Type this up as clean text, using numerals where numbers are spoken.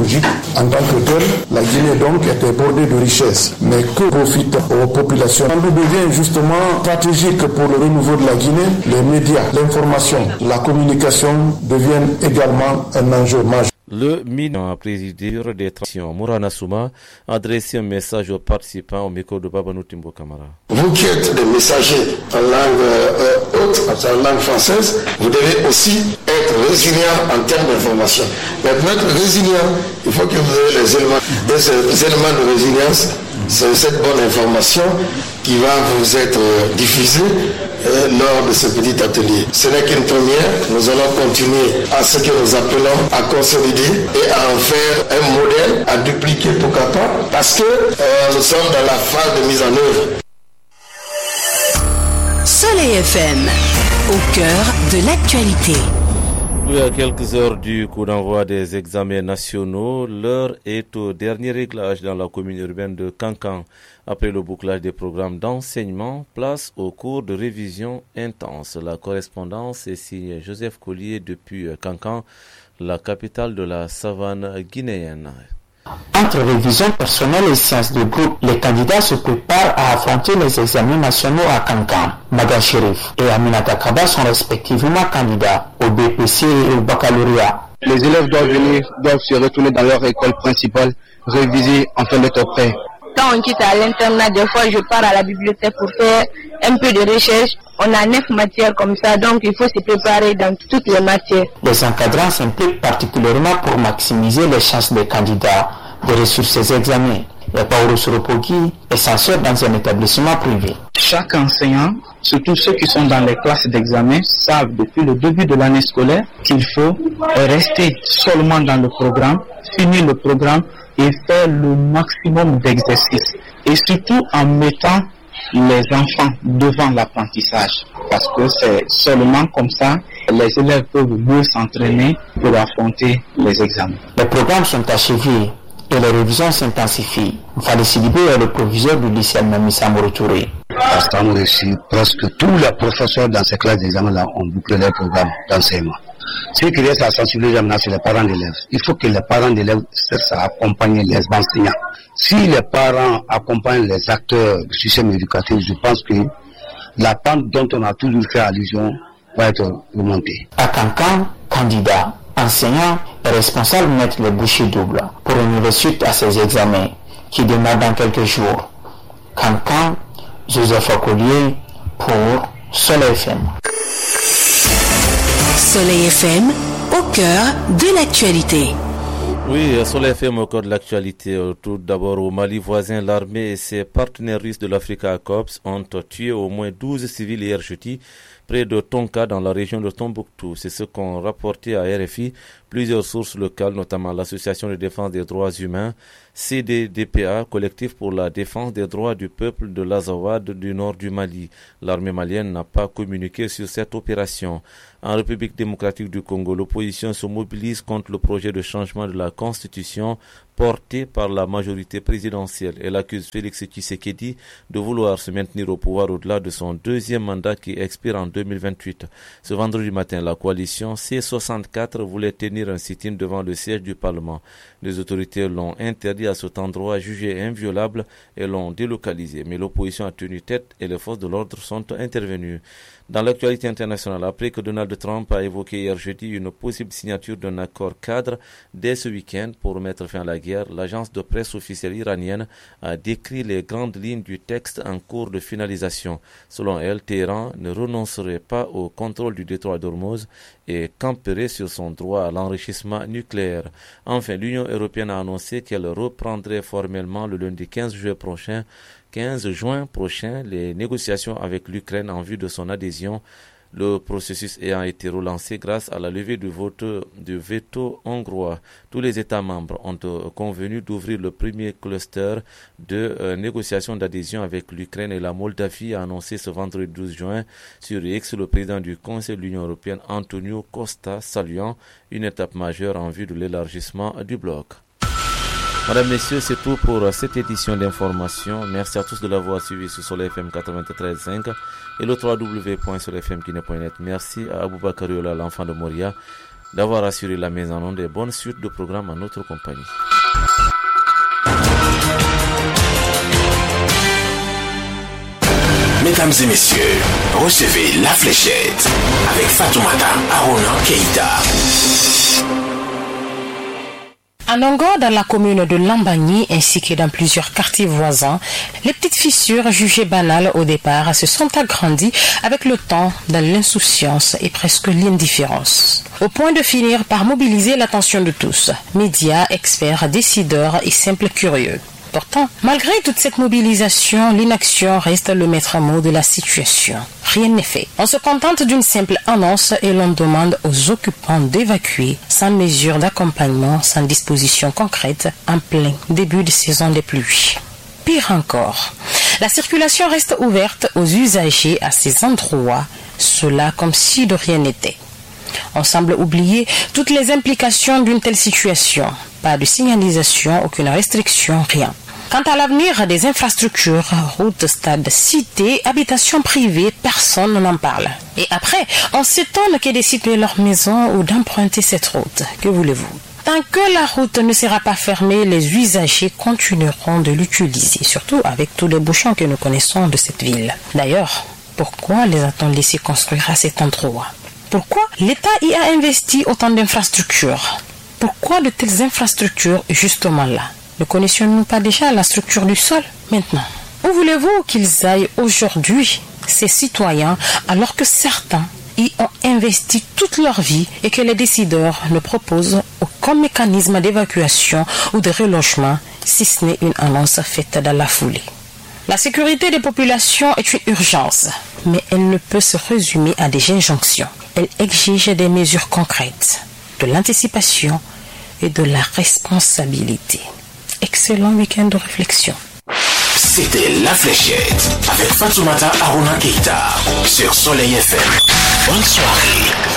écologique. En tant que tel, la Guinée donc est débordée de richesses. Mais que profite aux populations? On devient justement stratégique pour le renouveau de la Guinée. Les médias, l'information, la communication deviennent également un enjeu majeur. Le ministre président des transitions, Mourana Souma, a adressé un message aux participants au micro de Babanou Timbo Kamara. Vous qui êtes des messagers en langue haute, en langue française, vous devez aussi être résilient en termes d'information. Mais pour être résilient, il faut que vous ayez les éléments de résilience. C'est cette bonne information qui va vous être diffusée lors de ce petit atelier. Ce n'est qu'une première. Nous allons continuer à ce que nous appelons à consolider et à en faire un modèle à dupliquer pourquoi pas, parce que nous sommes dans la phase de mise en œuvre. Soleil FM, au cœur de l'actualité. Oui, à quelques heures du coup d'envoi des examens nationaux, l'heure est au dernier réglage dans la commune urbaine de Kankan. Après le bouclage des programmes d'enseignement, place au cours de révision intense. La correspondance est signée Joseph Collier depuis Kankan, la capitale de la savane guinéenne. Entre révision personnelle et sciences de groupe, les candidats se préparent à affronter les examens nationaux à Kankan. Maga Chérif et Aminata Kaba sont respectivement candidats au BPC et au baccalauréat. Les élèves doivent se retourner dans leur école principale, réviser afin d'être prêts. Quand on quitte à l'internat, des fois je pars à la bibliothèque pour faire un peu de recherche. On a 9 matières comme ça, donc il faut se préparer dans toutes les matières. Les encadrants s'impliquent particulièrement pour maximiser les chances des candidats de réussir ces examens. Et Paolo Soropogui est censeur dans un établissement privé. Chaque enseignant, surtout ceux qui sont dans les classes d'examen, savent depuis le début de l'année scolaire qu'il faut rester seulement dans le programme, finir le programme et faire le maximum d'exercices. Et surtout en mettant les enfants devant l'apprentissage. Parce que c'est seulement comme ça que les élèves peuvent mieux s'entraîner pour affronter les examens. Les programmes sont achevés et les révisions s'intensifient. Fallait Sidibé est le proviseur du lycée Al-Mamissa Morotouré. À ce temps réussi, presque tous les professeurs dans ces classes d'examen-là ont bouclé les programmes d'enseignement. Ce qui reste à sensibiliser maintenant, c'est les parents d'élèves. Il faut que les parents d'élèves cessent à accompagner les enseignants. Si les parents accompagnent les acteurs du système éducatif, je pense que la pente dont on a toujours fait allusion va être remontée. À Kankan, candidat, enseignant et responsable mettent les bouchées doubles pour une réussite à ces examens qui démarrent dans quelques jours. Kankan, Joseph Collier pour Soleil FM. Soleil FM, au cœur de l'actualité. Oui, Soleil FM au cœur de l'actualité. Tout d'abord, au Mali voisin, l'armée et ses partenaires russes de l'Africa Corps ont tué au moins 12 civils hier jeudi près de Tonka dans la région de Tombouctou. C'est ce qu'ont rapporté à RFI plusieurs sources locales, notamment l'Association de défense des droits humains, CDDPA, collectif pour la défense des droits du peuple de l'Azawad du nord du Mali. L'armée malienne n'a pas communiqué sur cette opération. En République démocratique du Congo, l'opposition se mobilise contre le projet de changement de la Constitution porté par la majorité présidentielle. Elle accuse Félix Tshisekedi de vouloir se maintenir au pouvoir au-delà de son deuxième mandat qui expire en 2028. Ce vendredi matin, la coalition C64 voulait tenir un sit-in devant le siège du Parlement. Les autorités l'ont interdit à cet endroit jugé inviolable et l'ont délocalisé. Mais l'opposition a tenu tête et les forces de l'ordre sont intervenues. Dans l'actualité internationale, après que Donald Trump a évoqué hier jeudi une possible signature d'un accord cadre dès ce week-end pour mettre fin à la guerre, l'agence de presse officielle iranienne a décrit les grandes lignes du texte en cours de finalisation. Selon elle, Téhéran ne renoncerait pas au contrôle du détroit d'Ormuz et camperait sur son droit à l'enrichissement nucléaire. Enfin, l'Union européenne a annoncé qu'elle reprendrait formellement le lundi 15 juin prochain les négociations avec l'Ukraine en vue de son adhésion, le processus ayant été relancé grâce à la levée du veto hongrois. Tous les États membres ont convenu d'ouvrir le premier cluster de négociations d'adhésion avec l'Ukraine et la Moldavie, a annoncé ce vendredi 12 juin sur X le président du Conseil de l'Union européenne Antonio Costa, saluant une étape majeure en vue de l'élargissement du bloc. Madame, Messieurs, c'est tout pour cette édition d'information. Merci à tous de l'avoir suivi sur Soleil FM 93.5 et le www.soleilfmguinée.net. Merci à Aboubakar Yola, l'enfant de Moria. d'avoir assuré la mise en onde et bonne suite de programme à notre compagnie. Mesdames et messieurs, recevez La Fléchette avec Fatoumata Arona Keïta. À Nongo, dans la commune de Lambagny ainsi que dans plusieurs quartiers voisins, les petites fissures jugées banales au départ se sont agrandies avec le temps dans l'insouciance et presque l'indifférence, au point de finir par mobiliser l'attention de tous, médias, experts, décideurs et simples curieux. Pourtant, malgré toute cette mobilisation, l'inaction reste le maître mot de la situation. Rien n'est fait. On se contente d'une simple annonce et l'on demande aux occupants d'évacuer sans mesure d'accompagnement, sans disposition concrète, en plein début de saison des pluies. Pire encore, la circulation reste ouverte aux usagers à ces endroits, cela comme si de rien n'était. On semble oublier toutes les implications d'une telle situation. Pas de signalisation, aucune restriction, rien. Quant à l'avenir des infrastructures, routes, stades, cités, habitations privées, personne n'en parle. Et après, on s'étonne qu'ils décident de leur maison ou d'emprunter cette route. Que voulez-vous? Tant que la route ne sera pas fermée, les usagers continueront de l'utiliser, surtout avec tous les bouchons que nous connaissons de cette ville. D'ailleurs, pourquoi les a-t-on laissés construire à cet endroit? Pourquoi l'État y a investi autant d'infrastructures? Pourquoi de telles infrastructures justement là? Ne connaissions-nous pas déjà la structure du sol? Maintenant, où voulez-vous qu'ils aillent aujourd'hui, ces citoyens, alors que certains y ont investi toute leur vie et que les décideurs ne proposent aucun mécanisme d'évacuation ou de relogement, si ce n'est une annonce faite dans la foulée? La sécurité des populations est une urgence, mais elle ne peut se résumer à des injonctions. Elle exige des mesures concrètes, de l'anticipation et de la responsabilité. Excellent week-end de réflexion. C'était La Fléchette avec Fatoumata Arona Keïta sur Soleil FM. Bonne soirée.